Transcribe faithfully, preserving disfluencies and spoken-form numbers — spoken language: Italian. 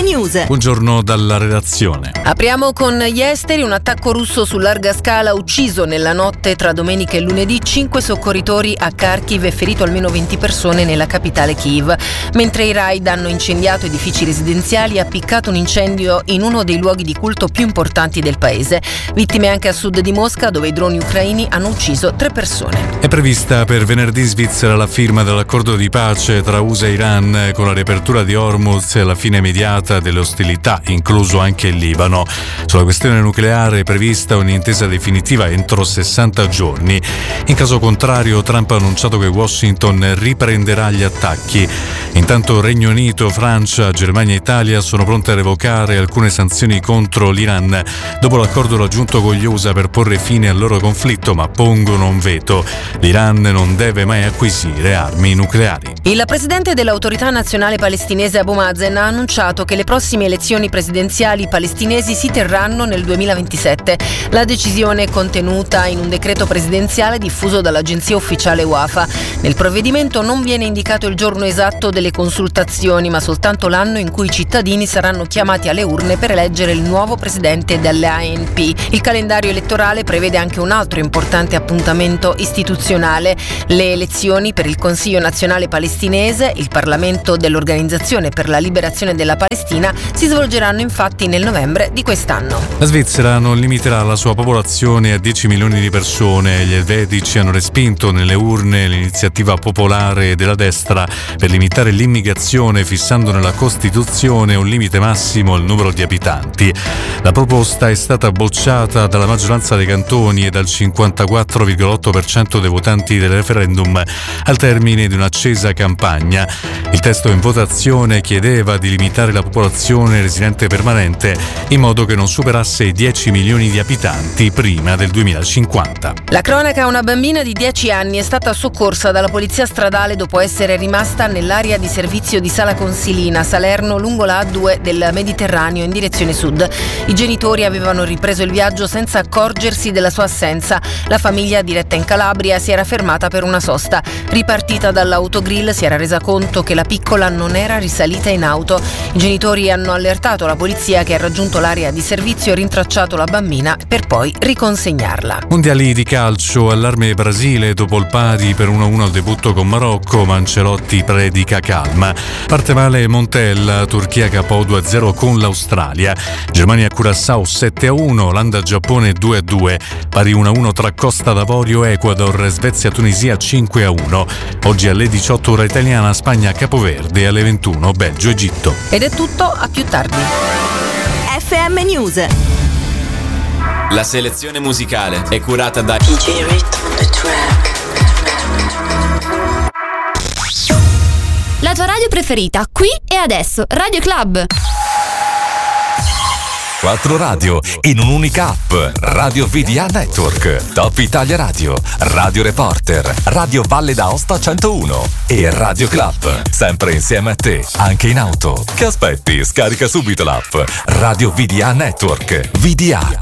News. Buongiorno dalla redazione. Apriamo con gli esteri. Un attacco russo su larga scala ha ucciso nella notte tra domenica e lunedì cinque soccorritori a Kharkiv e ferito almeno venti persone nella capitale Kiev. Mentre i raid hanno incendiato edifici residenziali e appiccato un incendio in uno dei luoghi di culto più importanti del paese. Vittime anche a sud di Mosca, dove i droni ucraini hanno ucciso tre persone. È prevista per venerdì in Svizzera la firma dell'accordo di pace tra U S A e Iran, con la riapertura di Hormuz e la fine immediata delle ostilità, incluso anche il Libano. Sulla questione nucleare è prevista un'intesa definitiva entro sessanta giorni. In caso contrario, Trump ha annunciato che Washington riprenderà gli attacchi. Intanto Regno Unito, Francia, Germania e Italia sono pronte a revocare alcune sanzioni contro l'Iran dopo l'accordo raggiunto con gli U S A per porre fine al loro conflitto, ma pongono un veto. L'Iran non deve mai acquisire armi nucleari. Il presidente dell'Autorità Nazionale Palestinese Abu Mazen ha annunciato che le prossime elezioni presidenziali palestinesi si terranno nel duemilaventisette. La decisione è contenuta in un decreto presidenziale diffuso dall'agenzia ufficiale Wafa. Nel provvedimento non viene indicato il giorno esatto delle consultazioni, ma soltanto l'anno in cui i cittadini saranno chiamati alle urne per eleggere il nuovo presidente dell'A N P. Il calendario elettorale prevede anche un altro importante appuntamento istituzionale: le elezioni per il Consiglio Nazionale Palestinese. Il Parlamento dell'Organizzazione per la Liberazione della Palestina si svolgeranno infatti nel novembre di quest'anno. La Svizzera non limiterà la sua popolazione a dieci milioni di persone. Gli elvetici hanno respinto nelle urne l'iniziativa popolare della destra per limitare l'immigrazione, fissando nella Costituzione un limite massimo al numero di abitanti. La proposta è stata bocciata dalla maggioranza dei cantoni e dal cinquantaquattro virgola otto per cento dei votanti del referendum al termine di un'accesa campagna. Il testo in votazione chiedeva di limitare la popolazione residente permanente in modo che non superasse i dieci milioni di abitanti prima del duemilacinquanta. La cronaca: una bambina di dieci anni è stata soccorsa dalla polizia stradale dopo essere rimasta nell'area di servizio di Sala Consilina, Salerno, lungo la A due del Mediterraneo in direzione sud. I genitori avevano ripreso il viaggio senza accorgersi della sua assenza. La famiglia, diretta in Calabria, si era fermata per una sosta. Ripartita dall'autogrill, si era resa conto che la piccola non era risalita in auto. I genitori hanno allertato la polizia, che ha raggiunto l'area di servizio e rintracciato la bambina per poi riconsegnarla. Mondiali di calcio, allarme Brasile dopo il pari per uno a uno al debutto con Marocco, ma Ancelotti predica calma. Parte male Montella, Turchia K O due a zero con l'Australia. Germania Curaçao sette a uno, Olanda Giappone due a due, pari uno a uno tra Costa d'Avorio Ecuador, Svezia Tunisia cinque a uno. Oggi alle diciotto ora italiana, Spagna Capoverde, e alle ventuno Belgio Egitto. Ed è tutto, a più tardi. F M News. La selezione musicale è curata da D J Rit on the track. La tua radio preferita, qui e adesso, Radio Club. Quattro radio in un'unica app. Radio V D A Network, Top Italia Radio, Radio Reporter, Radio Valle d'Aosta centouno e Radio Club. Sempre insieme a te, anche in auto. Che aspetti? Scarica subito l'app Radio V D A Network. V D A,